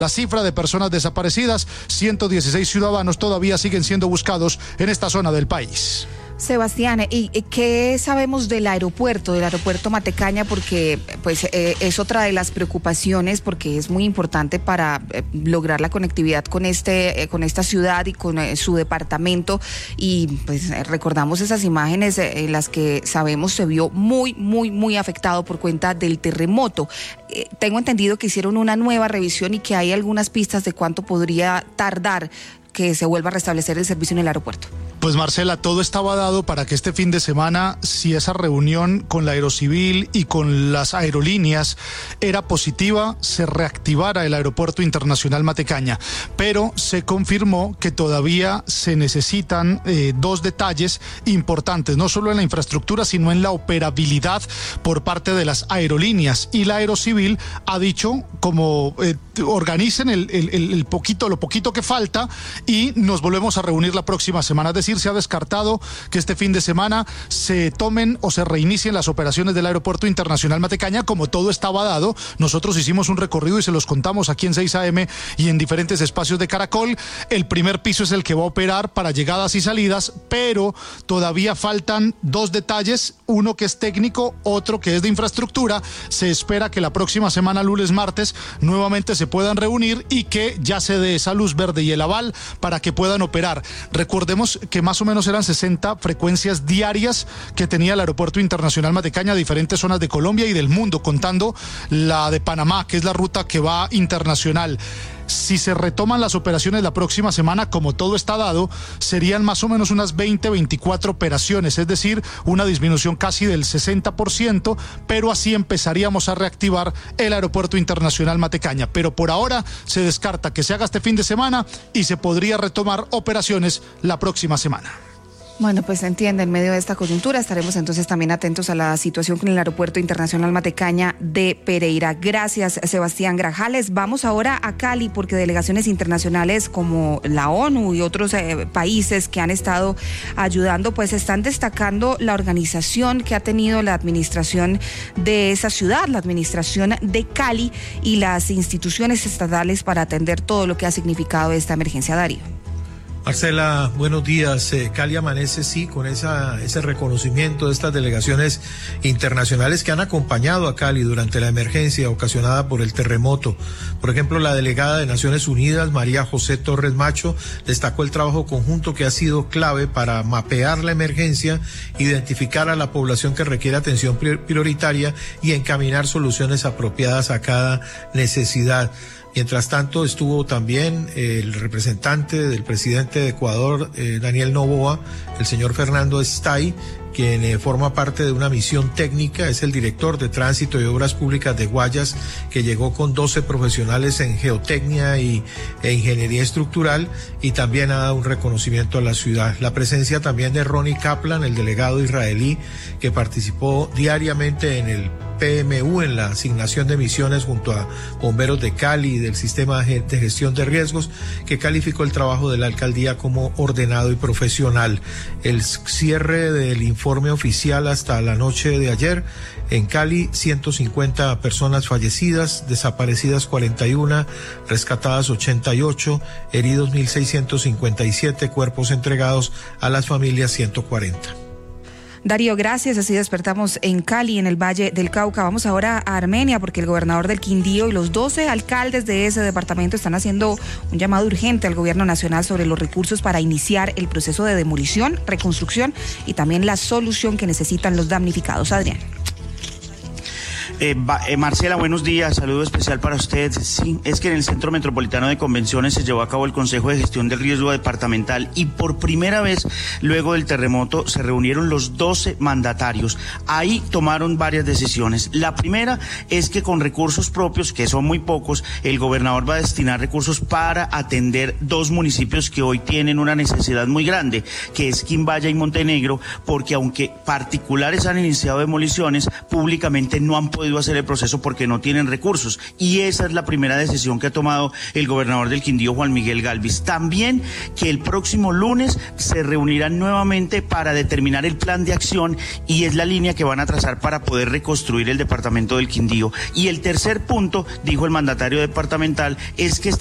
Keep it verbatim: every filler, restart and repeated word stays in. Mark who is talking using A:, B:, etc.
A: La cifra de personas desaparecidas, ciento dieciséis ciudadanos todavía siguen siendo buscados en esta zona del país.
B: Sebastián, ¿y qué sabemos del aeropuerto, del aeropuerto Matecaña? Porque pues eh, es otra de las preocupaciones, porque es muy importante para eh, lograr la conectividad con este, eh, con esta ciudad y con eh, su departamento. Y pues eh, recordamos esas imágenes eh, en las que sabemos se vio muy, muy, muy afectado por cuenta del terremoto. Eh, tengo entendido que hicieron una nueva revisión y que hay algunas pistas de cuánto podría tardar que se vuelva a restablecer el servicio en el aeropuerto.
A: Pues Marcela, todo estaba dado para que este fin de semana, si esa reunión con la Aerocivil y con las aerolíneas era positiva, se reactivara el Aeropuerto Internacional Matecaña. Pero se confirmó que todavía se necesitan eh, dos detalles importantes, no solo en la infraestructura, sino en la operabilidad por parte de las aerolíneas. Y la Aerocivil ha dicho, como eh, organicen el, el, el poquito, lo poquito que falta, y nos volvemos a reunir la próxima semana. Es decir, se ha descartado que este fin de semana se tomen o se reinicien las operaciones del Aeropuerto Internacional Matecaña, como todo estaba dado. Nosotros hicimos un recorrido y se los contamos aquí en seis A M y en diferentes espacios de Caracol. El primer piso es el que va a operar para llegadas y salidas, pero todavía faltan dos detalles, uno que es técnico, otro que es de infraestructura. Se espera que la próxima semana, lunes, martes, nuevamente se puedan reunir y que ya se dé esa luz verde y el aval para que puedan operar. Recordemos que más o menos eran sesenta frecuencias diarias que tenía el Aeropuerto Internacional Matecaña, diferentes zonas de Colombia y del mundo, contando la de Panamá, que es la ruta que va internacional. Si se retoman las operaciones la próxima semana, como todo está dado, serían más o menos unas veinte, veinticuatro operaciones, es decir, una disminución casi del sesenta por ciento, pero así empezaríamos a reactivar el Aeropuerto Internacional Matecaña. Pero por ahora se descarta que se haga este fin de semana y se podría retomar operaciones la próxima semana.
B: Bueno, pues se entiende, en medio de esta coyuntura estaremos entonces también atentos a la situación con el Aeropuerto Internacional Matecaña de Pereira. Gracias, Sebastián Grajales. Vamos ahora a Cali, porque delegaciones internacionales como la ONU y otros eh, países que han estado ayudando, pues están destacando la organización que ha tenido la administración de esa ciudad, la administración de Cali y las instituciones estatales para atender todo lo que ha significado esta emergencia. Darío.
C: Marcela, buenos días. Eh, Cali amanece, sí, con esa, ese reconocimiento de estas delegaciones internacionales que han acompañado a Cali durante la emergencia ocasionada por el terremoto. Por ejemplo, la delegada de Naciones Unidas, María José Torres Macho, destacó el trabajo conjunto que ha sido clave para mapear la emergencia, identificar a la población que requiere atención prioritaria y encaminar soluciones apropiadas a cada necesidad. Mientras tanto, estuvo también el representante del presidente de Ecuador, eh, Daniel Noboa, el señor Fernando Estay, quien eh, forma parte de una misión técnica, es el director de Tránsito y Obras Públicas de Guayas, que llegó con doce profesionales en geotecnia y, e ingeniería estructural, y también ha dado un reconocimiento a la ciudad. La presencia también de Ronnie Kaplan, el delegado israelí, que participó diariamente en el P M U, en la asignación de misiones junto a bomberos de Cali y del sistema de gestión de riesgos, que calificó el trabajo de la alcaldía como ordenado y profesional. El cierre del informe oficial hasta la noche de ayer: en Cali, ciento cincuenta personas fallecidas, desaparecidas cuarenta y uno, rescatadas ochenta y ocho, heridos mil seiscientos cincuenta y siete, cuerpos entregados a las familias ciento cuarenta.
B: Darío, gracias. Así despertamos en Cali, en el Valle del Cauca. Vamos ahora a Armenia, porque el gobernador del Quindío y los doce alcaldes de ese departamento están haciendo un llamado urgente al gobierno nacional sobre los recursos para iniciar el proceso de demolición, reconstrucción y también la solución que necesitan los damnificados. Adrián.
D: Eh, eh, Marcela, buenos días, saludo especial para usted. Sí, es que en el Centro Metropolitano de Convenciones se llevó a cabo el Consejo de Gestión del Riesgo Departamental y por primera vez luego del terremoto se reunieron los doce mandatarios. Ahí tomaron varias decisiones. La primera es que con recursos propios, que son muy pocos, el gobernador va a destinar recursos para atender dos municipios que hoy tienen una necesidad muy grande, que es Quimbaya y Montenegro, porque aunque particulares han iniciado demoliciones, públicamente no han podido podido hacer el proceso porque no tienen recursos. Y esa es la primera decisión que ha tomado el gobernador del Quindío, Juan Miguel Gálvez. También que el próximo lunes se reunirán nuevamente para determinar el plan de acción y es la línea que van a trazar para poder reconstruir el departamento del Quindío. Y el tercer punto, dijo el mandatario departamental, es que